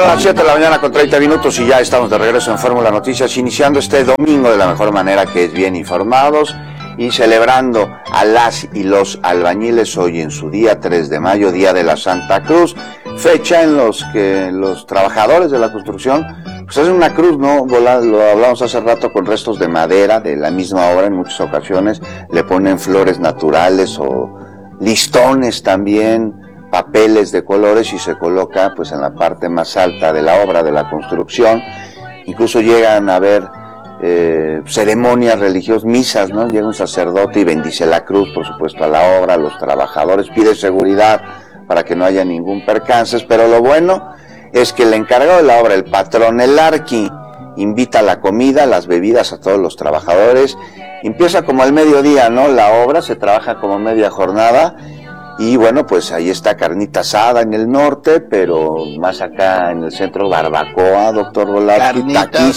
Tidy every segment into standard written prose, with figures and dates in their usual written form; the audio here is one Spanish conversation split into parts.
Son las 7 de la mañana con 30 minutos y ya estamos de regreso en Fórmula Noticias, iniciando este domingo de la mejor manera, que es bien informados y celebrando a las y los albañiles hoy en su día 3 de mayo, Día de la Santa Cruz, fecha en los que los trabajadores de la construcción pues hacen una cruz, ¿no? Lo hablamos hace rato, con restos de madera de la misma obra. En muchas ocasiones le ponen flores naturales o listones también, papeles de colores, y se coloca pues en la parte más alta de la obra, de la construcción. Incluso llegan a haber ceremonias religiosas, misas, ¿no? Llega un sacerdote y bendice la cruz, por supuesto, a la obra, a los trabajadores, pide seguridad para que no haya ningún percance. Pero lo bueno es que el encargado de la obra, el patrón, el arqui, invita a la comida, las bebidas a todos los trabajadores. Empieza como al mediodía, ¿no? La obra se trabaja como media jornada. Y bueno, pues ahí está carnita asada en el norte, pero más acá en el centro, barbacoa, doctor Volavsky,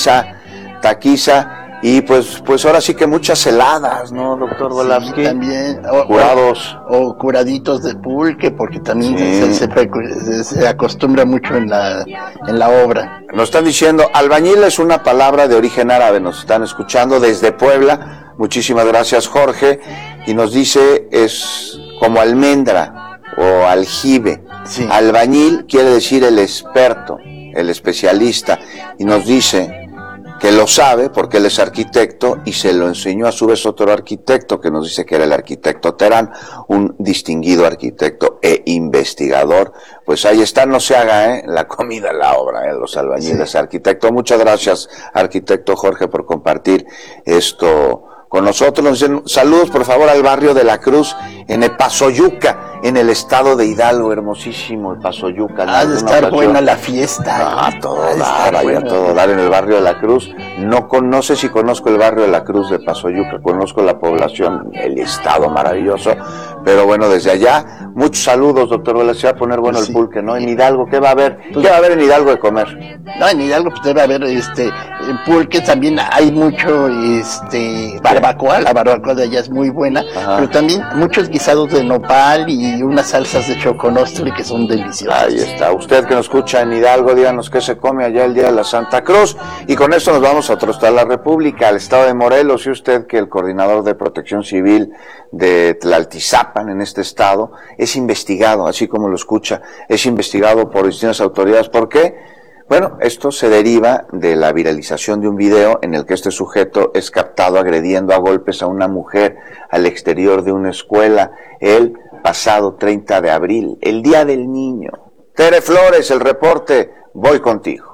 taquiza, y pues ahora sí que muchas heladas, ¿no, doctor Volavsky? Sí, también. Curados. O curaditos de pulque, porque también se acostumbra mucho en la obra. Nos están diciendo, albañil es una palabra de origen árabe, nos están escuchando desde Puebla. Muchísimas gracias, Jorge. Y nos dice, es como almendra o aljibe. Sí. Albañil quiere decir el experto, el especialista, y nos dice que lo sabe porque él es arquitecto y se lo enseñó a su vez otro arquitecto que nos dice que era el arquitecto Terán, un distinguido arquitecto e investigador. Pues ahí está, no se haga la comida en la obra, los albañiles. Sí. Arquitecto, muchas gracias, arquitecto Jorge, por compartir esto con nosotros. Nos dicen, saludos por favor al barrio de la Cruz en Epazoyuca, en el estado de Hidalgo. Hermosísimo Epazoyuca. Ha de estar buena la fiesta. Todo dar en el barrio de la Cruz. No sé si conozco el barrio de la Cruz de Epazoyuca, conozco la población, el estado maravilloso, pero bueno, desde allá, muchos saludos, doctor Vélez. Se va a poner bueno el pulque, ¿no? En Hidalgo, ¿qué va a haber? ¿Qué va a haber en Hidalgo de comer? No, en Hidalgo pues debe haber pulque, también hay mucho barbacoa, la barbacoa de allá es muy buena. Ajá. Pero también muchos guisados de nopal y unas salsas de choconostri que son deliciosas. Ahí está, usted que nos escucha en Hidalgo, díganos qué se come allá el día de la Santa Cruz. Y con esto nos vamos a otro estado de la República, al estado de Morelos. Y usted que el coordinador de Protección Civil de Tlaltizapan, en este estado, es investigado, así como lo escucha, es investigado por distintas autoridades. ¿Por qué? Bueno, esto se deriva de la viralización de un video en el que este sujeto es captado agrediendo a golpes a una mujer al exterior de una escuela el pasado 30 de abril, el Día del Niño. Tere Flores, el reporte, voy contigo.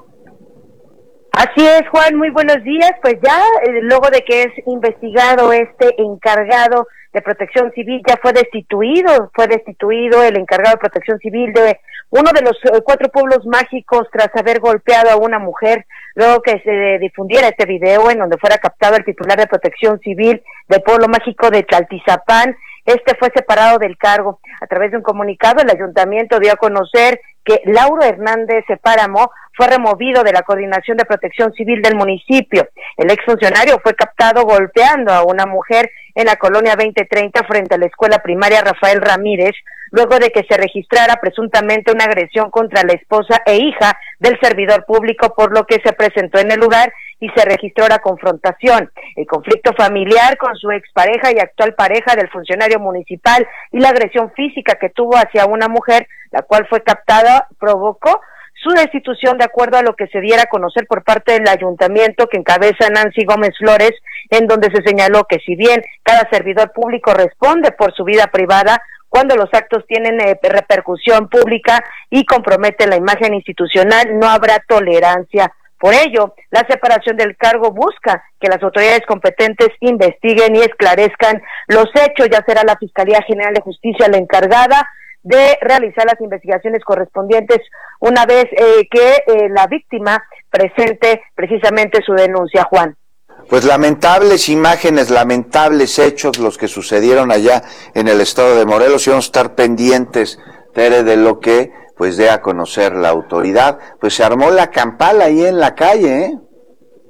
Así es, Juan, muy buenos días. Pues ya, luego de que es investigado este encargado de Protección Civil, ya fue destituido el encargado de Protección Civil de uno de los 4 pueblos mágicos tras haber golpeado a una mujer, luego que se difundiera este video en donde fuera captado el titular de Protección Civil del pueblo mágico de Tlaltizapán. Este fue separado del cargo. A través de un comunicado, el ayuntamiento dio a conocer que Lauro Hernández Páramo fue removido de la Coordinación de Protección Civil del municipio. El exfuncionario fue captado golpeando a una mujer en la colonia 2030 frente a la escuela primaria Rafael Ramírez, luego de que se registrara presuntamente una agresión contra la esposa e hija del servidor público, por lo que se presentó en el lugar y se registró la confrontación. El conflicto familiar con su expareja y actual pareja del funcionario municipal y la agresión física que tuvo hacia una mujer, la cual fue captada, provocó su destitución, de acuerdo a lo que se diera a conocer por parte del ayuntamiento que encabeza Nancy Gómez Flores, en donde se señaló que si bien cada servidor público responde por su vida privada, cuando los actos tienen repercusión pública y comprometen la imagen institucional, no habrá tolerancia. Por ello, la separación del cargo busca que las autoridades competentes investiguen y esclarezcan los hechos. Ya será la Fiscalía General de Justicia la encargada de realizar las investigaciones correspondientes una vez que la víctima presente precisamente su denuncia, Juan. Pues lamentables imágenes, lamentables hechos los que sucedieron allá en el estado de Morelos, y vamos a estar pendientes, Tere, de lo que pues dé a conocer la autoridad. Pues se armó la campal ahí en la calle, ¿eh?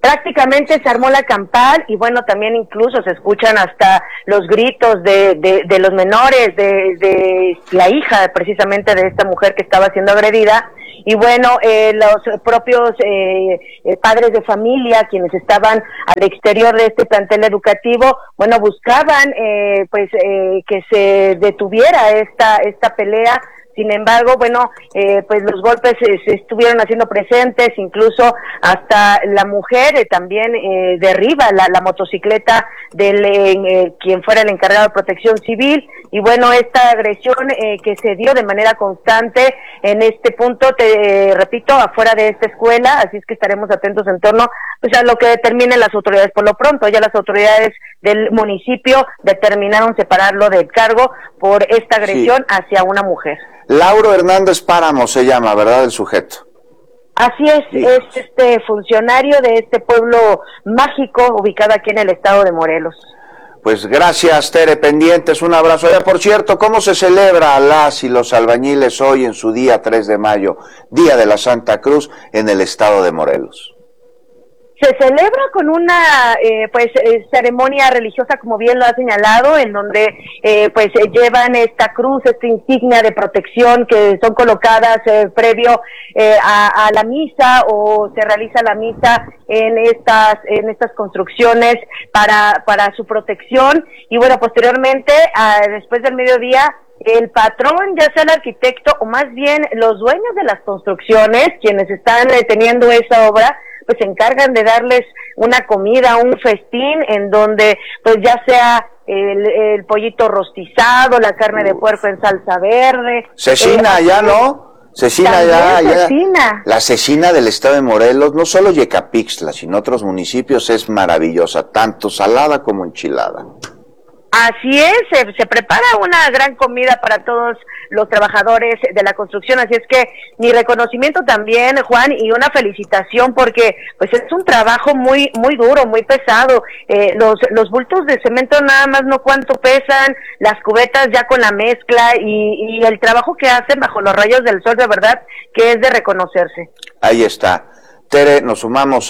prácticamente se armó la campal y bueno, también incluso se escuchan hasta los gritos de los menores, de la hija precisamente de esta mujer que estaba siendo agredida. Y bueno, los propios padres de familia, quienes estaban al exterior de este plantel educativo, bueno, buscaban que se detuviera esta pelea. Sin embargo, bueno, pues los golpes se estuvieron haciendo presentes, incluso hasta la mujer también derriba la motocicleta del quien fuera el encargado de Protección Civil. Y bueno, esta agresión que se dio de manera constante en este punto, te repito, afuera de esta escuela, así es que estaremos atentos en torno pues, a lo que determinen las autoridades. Por lo pronto, ya las autoridades del municipio determinaron separarlo del cargo por esta agresión hacia una mujer. Lauro Hernández Páramo se llama, ¿verdad, el sujeto? Así es, sí. Es funcionario de este pueblo mágico ubicado aquí en el estado de Morelos. Pues gracias, Tere, pendientes, un abrazo. Ya, por cierto, ¿cómo se celebra a las y los albañiles hoy en su día 3 de mayo, Día de la Santa Cruz, en el estado de Morelos? Se celebra con una ceremonia religiosa, como bien lo ha señalado, en donde llevan esta cruz, esta insignia de protección que son colocadas previo a la misa, o se realiza la misa en estas construcciones para su protección. Y bueno, posteriormente, después del mediodía, el patrón, ya sea el arquitecto o más bien los dueños de las construcciones, quienes están teniendo esa obra, pues se encargan de darles una comida, un festín, en donde pues ya sea el pollito rostizado, la carne de puerco en salsa verde. Cecina, ya, ¿no? Cecina, ya. La cecina del estado de Morelos, no solo Yecapixtla, sino otros municipios, es maravillosa, tanto salada como enchilada. Así es, se prepara una gran comida para todos los trabajadores de la construcción, así es que mi reconocimiento también, Juan, y una felicitación, porque pues es un trabajo muy duro, muy pesado. Los bultos de cemento nada más no cuánto pesan, las cubetas ya con la mezcla y el trabajo que hacen bajo los rayos del sol, de verdad que es de reconocerse. Ahí está. Tere, nos sumamos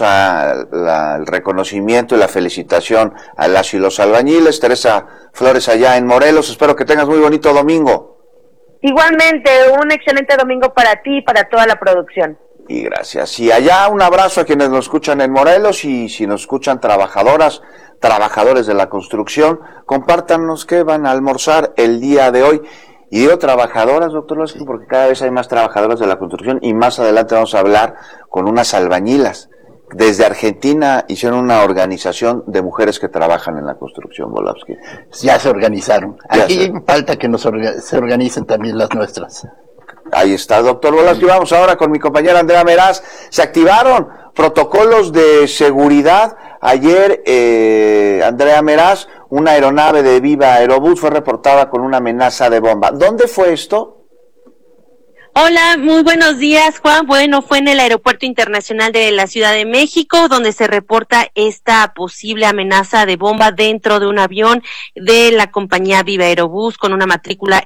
al reconocimiento y la felicitación a las y los albañiles. Teresa Flores, allá en Morelos, espero que tengas muy bonito domingo. Igualmente, un excelente domingo para ti y para toda la producción. Y gracias. Y allá un abrazo a quienes nos escuchan en Morelos, y si nos escuchan trabajadores de la construcción, compártanos qué van a almorzar el día de hoy. Y digo trabajadoras, doctor López, porque cada vez hay más trabajadoras de la construcción, y más adelante vamos a hablar con unas albañilas. Desde Argentina hicieron una organización de mujeres que trabajan en la construcción, Volavsky. Ya se organizaron. Aquí falta que se organicen también las nuestras. Ahí está, doctor Volavsky. Vamos ahora con mi compañera Andrea Meraz. Se activaron protocolos de seguridad. Ayer, Andrea Meraz, una aeronave de Viva Aerobús fue reportada con una amenaza de bomba. ¿Dónde fue esto? Hola, muy buenos días, Juan. Bueno, fue en el Aeropuerto Internacional de la Ciudad de México, donde se reporta esta posible amenaza de bomba dentro de un avión de la compañía Viva Aerobús con una matrícula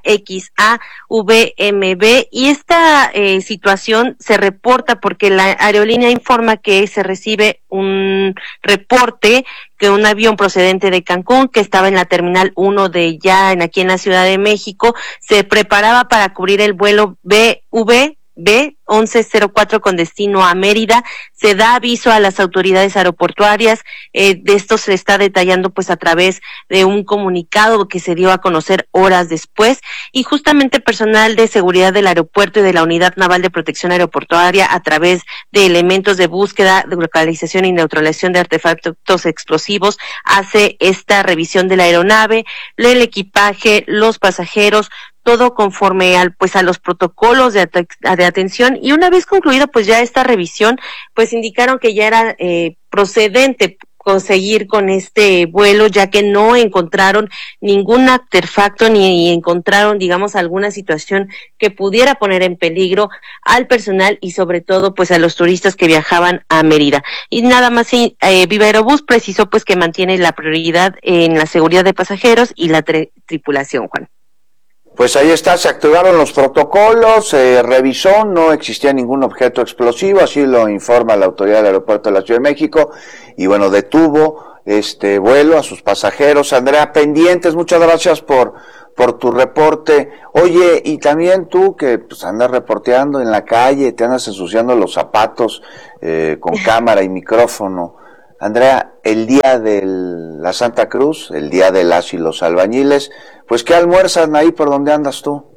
XAVMB. Y esta situación se reporta porque la aerolínea informa que se recibe un reporte que un avión procedente de Cancún, que estaba en la Terminal 1 aquí en la Ciudad de México, se preparaba para cubrir el vuelo BVB 1104 con destino a Mérida. Se da aviso a las autoridades aeroportuarias, de esto se está detallando pues a través de un comunicado que se dio a conocer horas después, y justamente personal de seguridad del aeropuerto y de la Unidad Naval de Protección Aeroportuaria, a través de elementos de búsqueda, de localización y neutralización de artefactos explosivos, hace esta revisión de la aeronave, el equipaje, los pasajeros, todo conforme a los protocolos de atención. Y una vez concluida pues ya esta revisión, pues indicaron que ya era procedente conseguir con este vuelo, ya que no encontraron ningún artefacto ni encontraron, digamos, alguna situación que pudiera poner en peligro al personal y sobre todo pues a los turistas que viajaban a Mérida. Y nada más, Viva Aerobús precisó pues que mantiene la prioridad en la seguridad de pasajeros y la tripulación, Juan. Pues ahí está, se activaron los protocolos, se revisó, no existía ningún objeto explosivo, así lo informa la autoridad del aeropuerto de la Ciudad de México, y bueno, detuvo este vuelo a sus pasajeros. Andrea, pendientes, muchas gracias por tu reporte. Oye, y también tú que pues andas reporteando en la calle, te andas ensuciando los zapatos con cámara y micrófono. Andrea, el día de la Santa Cruz, el día de las y los albañiles, pues ¿qué almuerzan ahí por donde andas tú?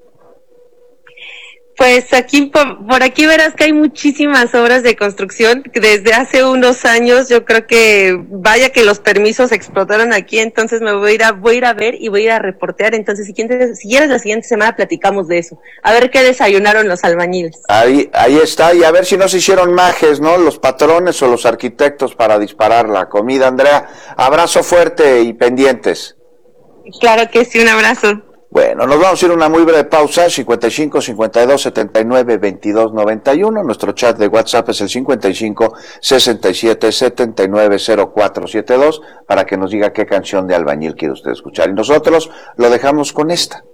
Pues aquí, por aquí verás que hay muchísimas obras de construcción. Desde hace unos años yo creo que, vaya que los permisos explotaron aquí, entonces me voy a ir a ver y voy a ir a reportear. Entonces, si quieres la siguiente semana platicamos de eso. A ver qué desayunaron los albañiles. Ahí está, y a ver si no se hicieron majes, ¿no? Los patrones o los arquitectos para disparar la comida. Andrea, abrazo fuerte y pendientes. Claro que sí, un abrazo. Bueno, nos vamos a ir a una muy breve pausa, 55 52 79 22 91. Nuestro chat de WhatsApp es el 55 67 79 04 72 para que nos diga qué canción de albañil quiere usted escuchar. Y nosotros lo dejamos con esta.